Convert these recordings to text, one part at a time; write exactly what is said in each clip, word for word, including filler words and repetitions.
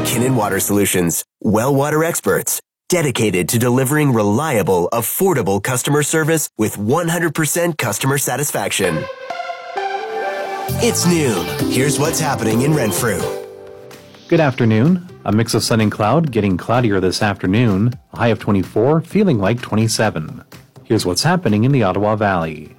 Kinnan Water Solutions, well water experts, dedicated to delivering reliable, affordable customer service with one hundred percent customer satisfaction. It's noon. Here's what's happening in Renfrew. Good afternoon. A mix of sun and cloud, getting cloudier this afternoon. A high of twenty-four, feeling like twenty-seven. Here's what's happening in the Ottawa Valley.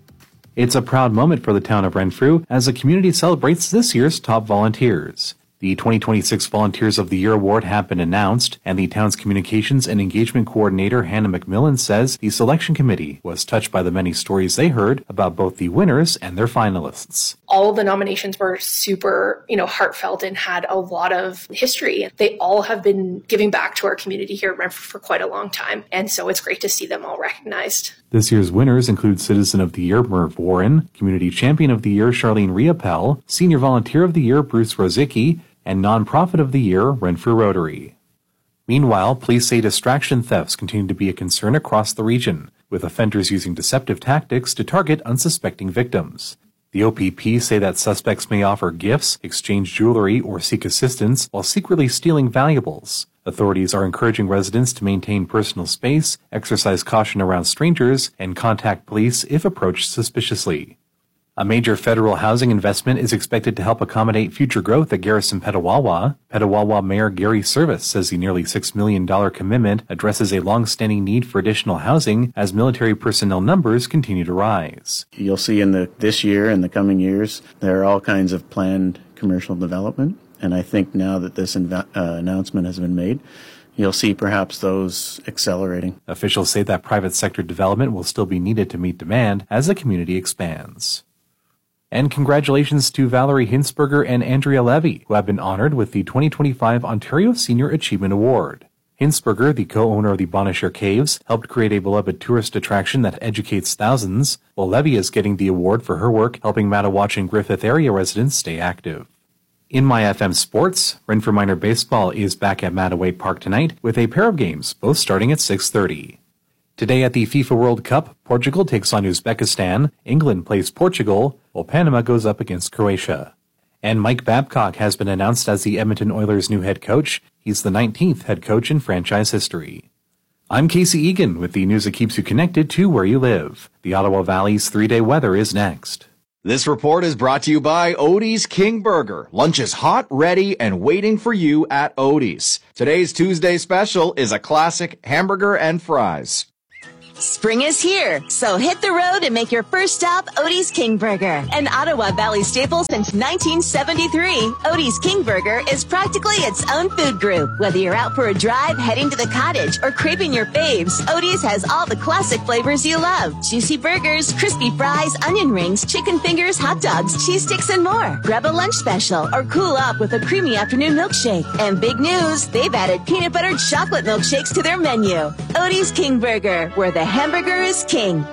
It's a proud moment for the town of Renfrew as the community celebrates this year's top volunteers. The twenty twenty-six Volunteers of the Year Award have been announced, and the town's Communications and Engagement Coordinator Hannah McMillan says the selection committee was touched by the many stories they heard about both the winners and their finalists. All of the nominations were super, you know, heartfelt and had a lot of history. They all have been giving back to our community here at Renfrew for quite a long time, and so it's great to see them all recognized. This year's winners include Citizen of the Year Merv Warren, Community Champion of the Year Charlene Riopel, Senior Volunteer of the Year Bruce Rozicki, and Nonprofit of the Year, Renfrew Rotary. Meanwhile, police say distraction thefts continue to be a concern across the region, with offenders using deceptive tactics to target unsuspecting victims. The O P P say that suspects may offer gifts, exchange jewelry, or seek assistance while secretly stealing valuables. Authorities are encouraging residents to maintain personal space, exercise caution around strangers, and contact police if approached suspiciously. A major federal housing investment is expected to help accommodate future growth at Garrison Petawawa. Petawawa Mayor Gary Service says the nearly six million dollars commitment addresses a long-standing need for additional housing as military personnel numbers continue to rise. You'll see in the this year and the coming years, there are all kinds of planned commercial development. And I think now that this inv- uh, announcement has been made, you'll see perhaps those accelerating. Officials say that private sector development will still be needed to meet demand as the community expands. And congratulations to Valerie Hinsberger and Andrea Levy, who have been honored with the twenty twenty-five Ontario Senior Achievement Award. Hinsberger, the co-owner of the Bonnechere Caves, helped create a beloved tourist attraction that educates thousands, while Levy is getting the award for her work helping Mattawatch and Griffith area residents stay active. In My F M Sports, Renfrew Minor Baseball is back at Mattaway Park tonight with a pair of games, both starting at six thirty. Today at the FIFA World Cup, Portugal takes on Uzbekistan, England plays Portugal, while Panama goes up against Croatia. And Mike Babcock has been announced as the Edmonton Oilers' new head coach. He's the nineteenth head coach in franchise history. I'm Casey Egan with the news that keeps you connected to where you live. The Ottawa Valley's three-day weather is next. This report is brought to you by Odie's King Burger. Lunch is hot, ready, and waiting for you at Odie's. Today's Tuesday special is a classic hamburger and fries. Spring is here, so hit the road and make your first stop Odie's King Burger. An Ottawa Valley staple since nineteen seventy-three, Odie's King Burger is practically its own food group. Whether you're out for a drive, heading to the cottage, or craving your faves, Odie's has all the classic flavors you love. Juicy burgers, crispy fries, onion rings, chicken fingers, hot dogs, cheese sticks, and more. Grab a lunch special or cool up with a creamy afternoon milkshake. And big news, they've added peanut buttered chocolate milkshakes to their menu. Odie's King Burger, where the hamburger is king.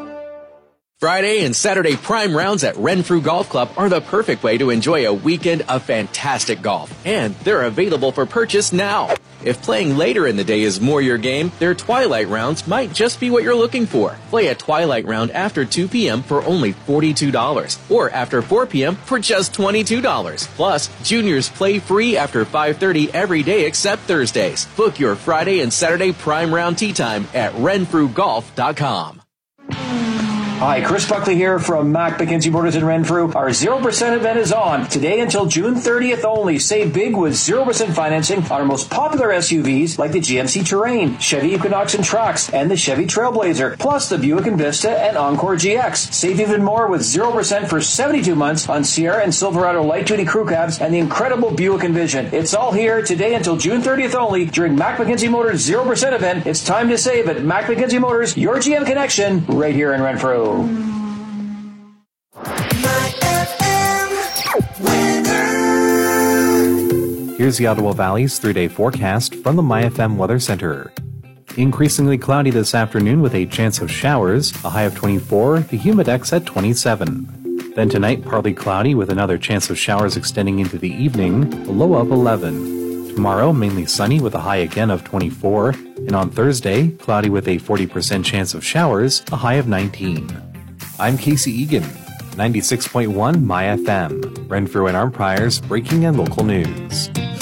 Friday and Saturday prime rounds at Renfrew Golf Club are the perfect way to enjoy a weekend of fantastic golf. And they're available for purchase now. If playing later in the day is more your game, their Twilight rounds might just be what you're looking for. Play a Twilight round after two p.m. for only forty-two dollars or after four p.m. for just twenty-two dollars. Plus, juniors play free after five thirty every day except Thursdays. Book your Friday and Saturday prime round tee time at renfrew golf dot com. Hi, Chris Buckley here from Mac McKenzie Motors in Renfrew. Our zero percent event is on today until June thirtieth only. Save big with zero percent financing on our most popular S U Vs like the G M C Terrain, Chevy Equinox and Trax, and the Chevy Trailblazer, plus the Buick Envista and Encore G X. Save even more with zero percent for seventy-two months on Sierra and Silverado light-duty crew cabs and the incredible Buick Envision. It's all here today until June thirtieth only during Mac McKenzie Motors zero percent event. It's time to save at Mac McKenzie Motors, your G M connection, right here in Renfrew. Here's the Ottawa Valley's three-day forecast from the My F M Weather Center. Increasingly cloudy this afternoon with a chance of showers, a high of twenty-four, the humidex at twenty-seven. Then tonight, partly cloudy with another chance of showers extending into the evening, a low of eleven. Tomorrow, mainly sunny with a high again of twenty-four. And on Thursday, cloudy with a forty percent chance of showers, a high of nineteen. I'm Casey Egan, ninety-six point one My F M, Renfrew and Arnprior's breaking and local news.